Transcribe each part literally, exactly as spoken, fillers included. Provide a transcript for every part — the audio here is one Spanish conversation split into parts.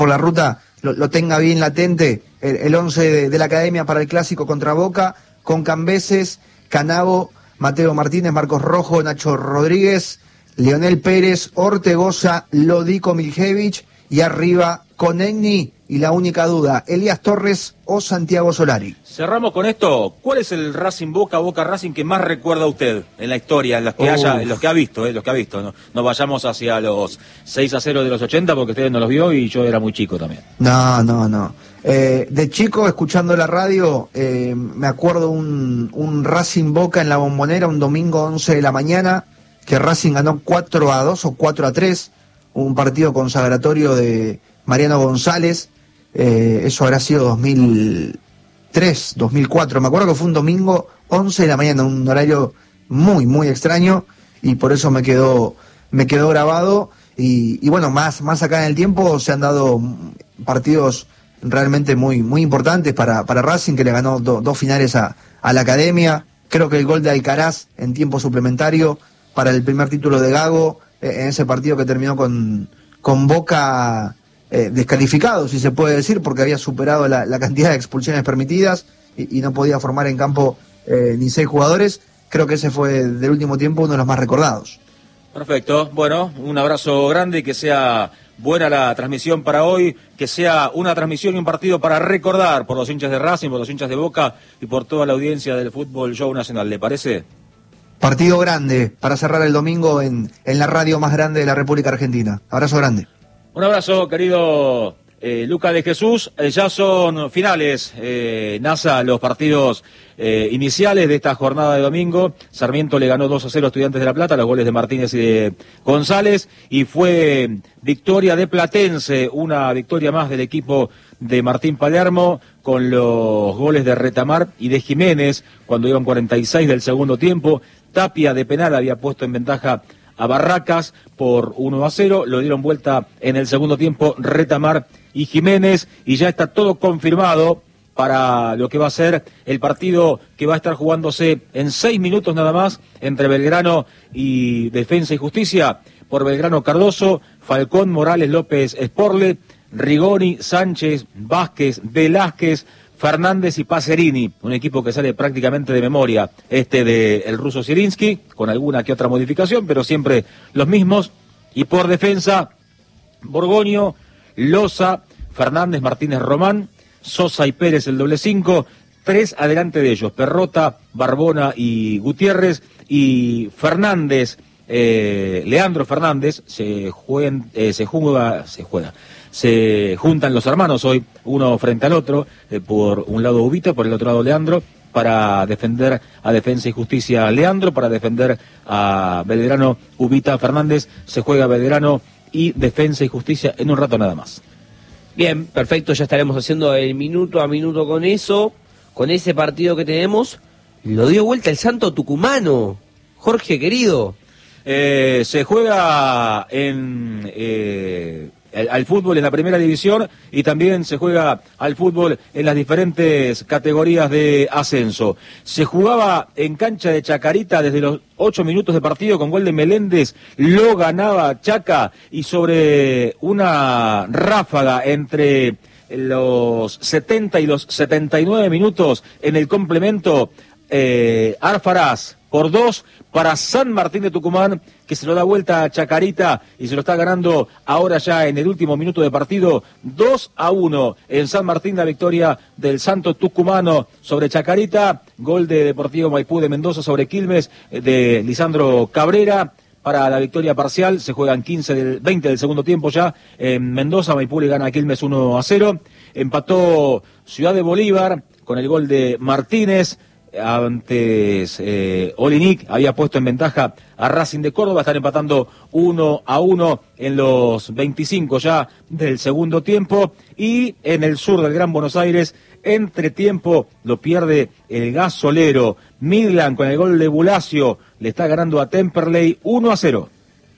por la ruta lo, lo tenga bien latente, el, el once de, de la academia para el clásico contra Boca, con Cambeses, Canavo, Mateo Martínez, Marcos Rojo, Nacho Rodríguez, Leonel Pérez, Ortegoza, Lodico Miljevich, y arriba Conegni, y la única duda, Elías Torres o Santiago Solari. Cerramos con esto. ¿Cuál es el Racing Boca, Boca Racing que más recuerda usted en la historia, en los que, haya, en los que ha visto, eh, los que ha visto? No, no vayamos hacia los seis a cero de los ochenta, porque usted no los vio y yo era muy chico también. No, no, no. Eh, de chico, escuchando la radio, eh, me acuerdo un, un Racing Boca en la Bombonera, un domingo once de la mañana, que Racing ganó cuatro a dos o cuatro a tres, un partido consagratorio de Mariano González. Eh, eso habrá sido dos mil tres, dos mil cuatro, me acuerdo que fue un domingo once de la mañana, un horario muy, muy extraño, y por eso me quedó, me quedó grabado, y, y bueno, más, más acá en el tiempo se han dado partidos realmente muy, muy importantes para, para Racing, que le ganó do, dos finales a, a la academia. Creo que el gol de Alcaraz en tiempo suplementario para el primer título de Gago, eh, en ese partido que terminó con, con Boca Eh, descalificado, si se puede decir, porque había superado la, la cantidad de expulsiones permitidas y, y no podía formar en campo eh, ni seis jugadores. Creo que ese fue del último tiempo uno de los más recordados. Perfecto, bueno, un abrazo grande y que sea buena la transmisión para hoy, que sea una transmisión y un partido para recordar por los hinchas de Racing, por los hinchas de Boca y por toda la audiencia del fútbol show nacional, ¿le parece? Partido grande para cerrar el domingo en, en la radio más grande de la República Argentina. Abrazo grande. Un abrazo, querido eh, Luca de Jesús. Eh, ya son finales, eh, NASA, los partidos eh, iniciales de esta jornada de domingo. Sarmiento le ganó dos a cero a Estudiantes de La Plata, los goles de Martínez y de González, y fue victoria de Platense, una victoria más del equipo de Martín Palermo, con los goles de Retamar y de Jiménez, cuando iban cuarenta y seis del segundo tiempo. Tapia de penal había puesto en ventaja a Barracas por uno a cero, lo dieron vuelta en el segundo tiempo Retamar y Jiménez, y ya está todo confirmado para lo que va a ser el partido que va a estar jugándose en seis minutos nada más entre Belgrano y Defensa y Justicia. Por Belgrano, Cardoso, Falcón, Morales, López, Sporle, Rigoni, Sánchez, Vázquez, Velázquez, Fernández y Pacerini, un equipo que sale prácticamente de memoria, este de el ruso Zielinski, con alguna que otra modificación, pero siempre los mismos. Y por defensa, Borgoño, Loza, Fernández, Martínez, Román, Sosa y Pérez el doble cinco, tres adelante de ellos, Perrota, Barbona y Gutiérrez, y Fernández, eh, Leandro Fernández, se, jueguen, eh, se juega, se juega. Se juntan los hermanos hoy, uno frente al otro, eh, por un lado Ubita, por el otro lado Leandro, para defender a Defensa y Justicia Leandro, para defender a Belgrano Ubita Fernández. Se juega Belgrano y Defensa y Justicia en un rato nada más. Bien, perfecto, ya estaremos haciendo el minuto a minuto con eso, con ese partido que tenemos. Lo dio vuelta el Santo Tucumano, Jorge querido. Eh, se juega en... Eh, al fútbol en la primera división y también se juega al fútbol en las diferentes categorías de ascenso. Se jugaba en cancha de Chacarita desde los ocho minutos de partido con gol de Meléndez, lo ganaba Chaca, y sobre una ráfaga entre los setenta y los setenta y nueve minutos en el complemento, eh, Arfaraz por dos para San Martín de Tucumán, que se lo da vuelta a Chacarita y se lo está ganando ahora ya en el último minuto de partido, dos a uno en San Martín, la victoria del Santo Tucumano sobre Chacarita. Gol de Deportivo Maipú de Mendoza sobre Quilmes, de Lisandro Cabrera, para la victoria parcial. Se juegan quince del, veinte del segundo tiempo ya en Mendoza. Maipú le gana a Quilmes uno a cero. Empató Ciudad de Bolívar con el gol de Martínez. Antes eh, Olinic había puesto en ventaja a Racing de Córdoba. Están empatando uno a uno en los veinticinco ya del segundo tiempo. Y en el sur del Gran Buenos Aires, entre tiempo, lo pierde el Gasolero. Midland con el gol de Bulacio le está ganando a Temperley uno a cero.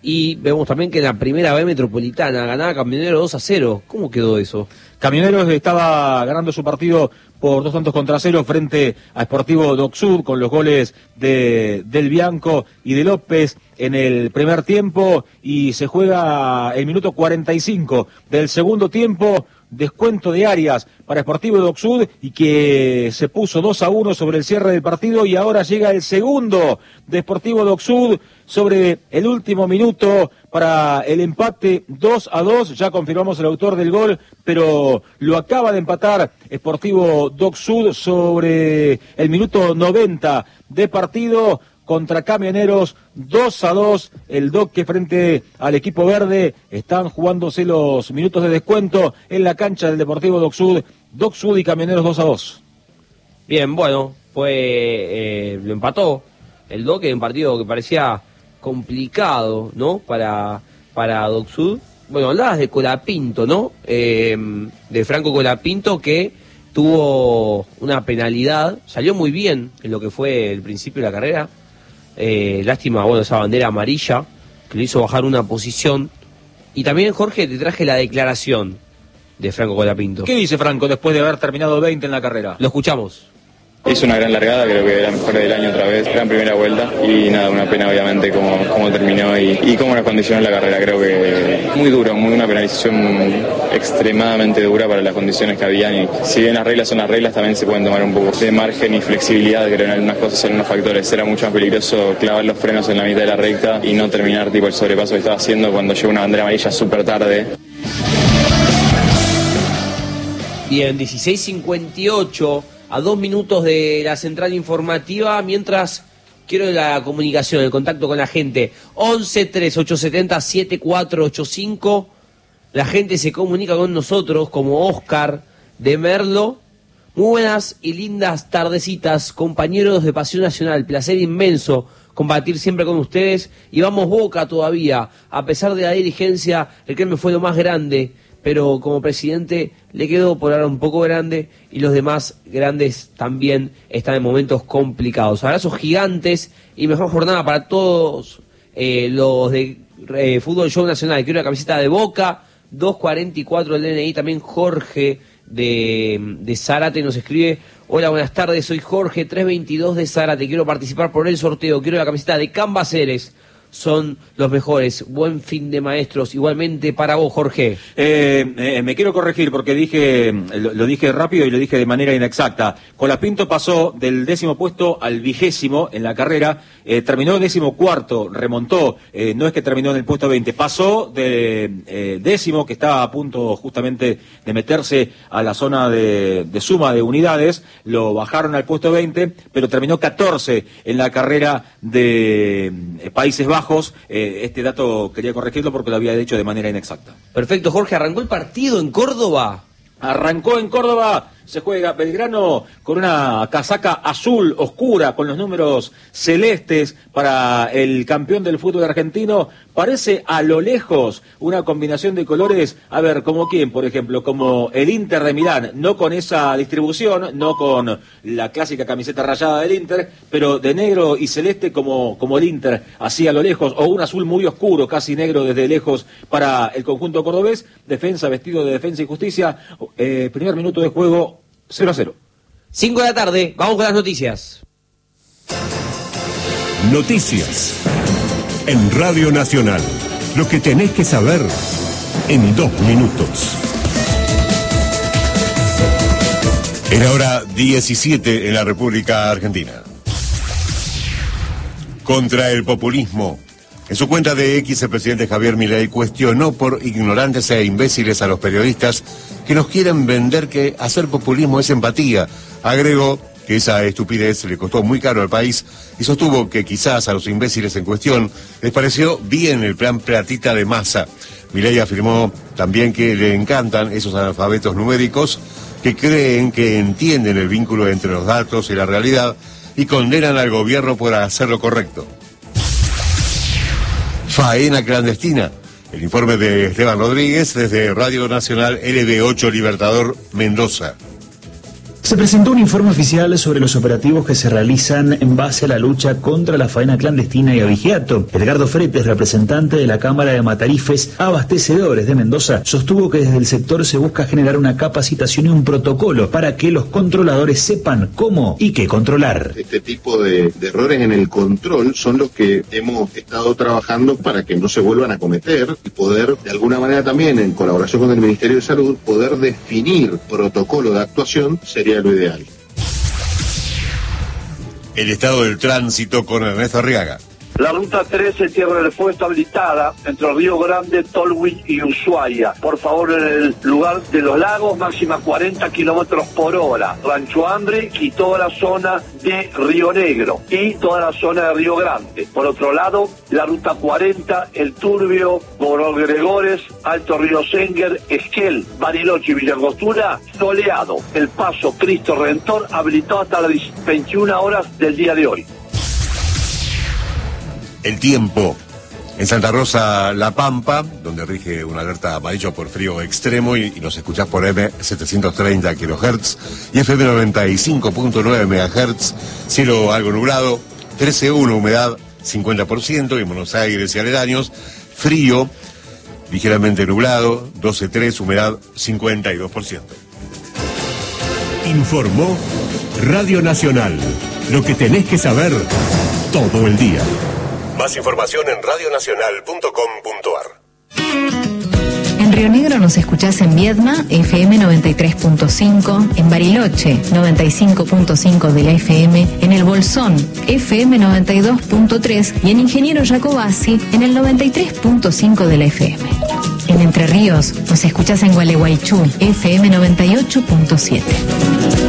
Y vemos también que en la primera B Metropolitana ganaba Camioneros dos a cero. ¿Cómo quedó eso? Camioneros estaba ganando su partido por dos tantos contra cero frente a Sportivo Dock Sud con los goles de Del Bianco y de López en el primer tiempo, y se juega el minuto cuarenta y cinco del segundo tiempo. Descuento de Arias para Sportivo Dock Sud, y que se puso dos a uno sobre el cierre del partido, y ahora llega el segundo de Sportivo Dock Sud sobre el último minuto para el empate dos a dos. Ya confirmamos el autor del gol, pero lo acaba de empatar Sportivo Dock Sud sobre el minuto noventa de partido contra Camioneros, dos a dos, el Dock frente al equipo verde. Están jugándose los minutos de descuento en la cancha del Deportivo Dock Sud, Dock Sud y Camioneros dos a dos. Bien, bueno, fue eh, lo empató el Dock en un partido que parecía complicado, ¿no? Para, para Dock Sud. Bueno, hablabas de Colapinto, ¿no? Eh, de Franco Colapinto, que tuvo una penalidad, salió muy bien en lo que fue el principio de la carrera. Eh, lástima, bueno, esa bandera amarilla que le hizo bajar una posición. Y también, Jorge, te traje la declaración de Franco Colapinto. ¿Qué dice Franco después de haber terminado veinte en la carrera? Lo escuchamos. Hizo una gran largada, creo que era mejor del año otra vez, gran primera vuelta, y nada, una pena obviamente cómo, cómo terminó y, y cómo nos condicionó la carrera. Creo que muy duro, muy una penalización extremadamente dura para las condiciones que habían, y si bien las reglas son las reglas, también se pueden tomar un poco de margen y flexibilidad, creo, en algunas cosas, en unos factores. Era mucho más peligroso clavar los frenos en la mitad de la recta y no terminar tipo el sobrepaso que estaba haciendo cuando llegó una bandera amarilla súper tarde. Bien, dieciséis cincuenta y ocho, a dos minutos de la central informativa, mientras quiero la comunicación, el contacto con la gente. once, tres, ocho siete cero, siete cuatro ocho cinco. La gente se comunica con nosotros, como Oscar de Merlo. Muy buenas y lindas tardecitas, compañeros de Pasión Nacional. Placer inmenso compartir siempre con ustedes. Y vamos Boca todavía, a pesar de la dirigencia, el que me fue lo más grande, pero como presidente le quedó por ahora un poco grande, y los demás grandes también están en momentos complicados. Abrazos gigantes y mejor jornada para todos eh, los de eh, Fútbol Show Nacional. Quiero la camiseta de Boca, dos cuarenta y cuatro el D N I. También Jorge de, de Zárate nos escribe: hola, buenas tardes, soy Jorge, trescientos veintidós de Zárate, quiero participar por el sorteo, quiero la camiseta de Cambaceres. Son los mejores. Buen fin de maestros. Igualmente para vos, Jorge. Eh, eh, me quiero corregir porque dije lo, lo dije rápido y lo dije de manera inexacta. Colapinto pasó del décimo puesto al vigésimo en la carrera. Eh, terminó décimo cuarto, remontó. Eh, no es que terminó en el puesto veinte. Pasó de eh, décimo, que estaba a punto justamente de meterse a la zona de, de suma de unidades. Lo bajaron al puesto veinte, pero terminó catorce en la carrera de eh, Países Bajos. Eh, este dato quería corregirlo porque lo había dicho de manera inexacta. Perfecto, Jorge. ¿Arrancó el partido en Córdoba? Arrancó en Córdoba. Se juega Belgrano con una casaca azul oscura con los números celestes para el campeón del fútbol argentino. Parece a lo lejos una combinación de colores, a ver, como quién, por ejemplo, como el Inter de Milán, no con esa distribución, no con la clásica camiseta rayada del Inter, pero de negro y celeste como, como el Inter, así a lo lejos, o un azul muy oscuro, casi negro desde lejos para el conjunto cordobés. Defensa, vestido de Defensa y Justicia, eh, primer minuto de juego, cero a cero. cinco de la tarde, vamos con las noticias. Noticias en Radio Nacional. Lo que tenés que saber en dos minutos. En la hora diecisiete en la República Argentina. Contra el populismo. En su cuenta de X, el presidente Javier Milei cuestionó por ignorantes e imbéciles a los periodistas que nos quieren vender que hacer populismo es empatía. Agregó que esa estupidez le costó muy caro al país y sostuvo que quizás a los imbéciles en cuestión les pareció bien el plan platita de Massa. Milei afirmó también que le encantan esos analfabetos numéricos que creen que entienden el vínculo entre los datos y la realidad y condenan al gobierno por hacer lo correcto. Faena clandestina. El informe de Esteban Rodríguez desde Radio Nacional L B ocho Libertador Mendoza. Se presentó un informe oficial sobre los operativos que se realizan en base a la lucha contra la faena clandestina y abigeato. Edgardo Fretes, representante de la Cámara de Matarifes Abastecedores de Mendoza, sostuvo que desde el sector se busca generar una capacitación y un protocolo para que los controladores sepan cómo y qué controlar. Este tipo de, de errores en el control son los que hemos estado trabajando para que no se vuelvan a cometer y poder, de alguna manera también, en colaboración con el Ministerio de Salud, poder definir protocolo de actuación sería lo ideal. El estado del tránsito con Ernesto Arriaga. La ruta trece Tierra del Fuego está habilitada entre Río Grande, Tolwyn y Ushuaia. Por favor, en el lugar de los lagos, máxima cuarenta kilómetros por hora. Rancho Hambre y toda la zona de Río Negro y toda la zona de Río Grande. Por otro lado, la ruta cuarenta, El Turbio, Gobernador Gregores, Alto Río Senger, Esquel, Bariloche y Villa Angostura, soleado. El Paso Cristo Redentor habilitado hasta las veintiuna horas del día de hoy. El tiempo. En Santa Rosa, La Pampa, donde rige una alerta amarilla por frío extremo y, y nos escuchás por M setecientos treinta kilohertz y F M noventa y cinco punto nueve megahertz, cielo algo nublado, trece punto uno humedad cincuenta por ciento y en Buenos Aires y aledaños, frío, ligeramente nublado, doce punto tres humedad cincuenta y dos por ciento. Informó Radio Nacional, lo que tenés que saber todo el día. Más información en radio nacional punto com punto ar. En Río Negro nos escuchás en Viedma, F M noventa y tres punto cinco, en Bariloche, noventa y cinco punto cinco de la F M, en El Bolsón, F M noventa y dos punto tres y en Ingeniero Jacobasi, en el noventa y tres punto cinco de la F M. En Entre Ríos nos escuchás en Gualeguaychú, F M noventa y ocho punto siete.